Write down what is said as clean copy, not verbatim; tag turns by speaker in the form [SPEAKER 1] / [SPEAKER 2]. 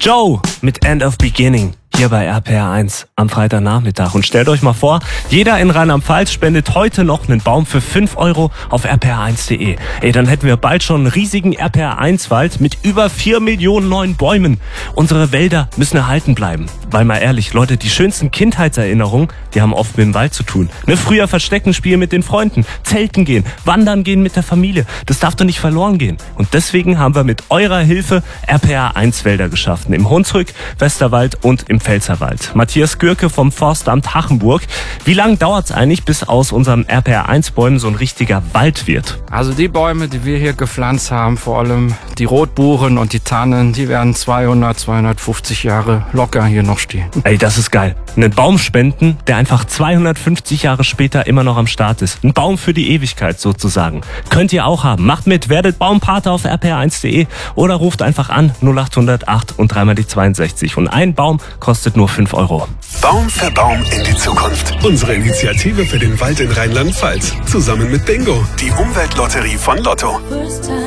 [SPEAKER 1] Joe mit End of Beginning. Hier bei RPR1 am Freitagnachmittag. Und stellt euch mal vor, jeder in Rheinland-Pfalz spendet heute noch einen Baum für 5 € auf rpr1.de. Dann hätten wir bald schon einen riesigen RPR1-Wald mit über 4 Millionen neuen Bäumen. Unsere Wälder müssen erhalten bleiben. Weil mal ehrlich, Leute, die schönsten Kindheitserinnerungen, die haben oft mit dem Wald zu tun. Früher Verstecken spielen mit den Freunden, Zelten gehen, wandern gehen mit der Familie. Das darf doch nicht verloren gehen. Und deswegen haben wir mit eurer Hilfe RPR1-Wälder geschaffen. Im Hunsrück, Westerwald und im Pfälzerwald. Matthias Gürke vom Forstamt Hachenburg. Wie lange dauert es eigentlich, bis aus unseren RPR1-Bäumen so ein richtiger Wald wird?
[SPEAKER 2] Also die Bäume, die wir hier gepflanzt haben, vor allem die Rotbuchen und die Tannen, die werden 250 Jahre locker hier noch stehen.
[SPEAKER 1] Das ist geil. Einen Baum spenden, der einfach 250 Jahre später immer noch am Start ist. Ein Baum für die Ewigkeit sozusagen. Könnt ihr auch haben. Macht mit, werdet Baumpate auf rpr1.de oder ruft einfach an 0800 8 und 3 mal die 62. Und ein Baum kostet nur 5 €.
[SPEAKER 3] Baum für Baum in die Zukunft. Unsere Initiative für den Wald in Rheinland-Pfalz. Zusammen mit Bingo, die Umweltlotterie von Lotto.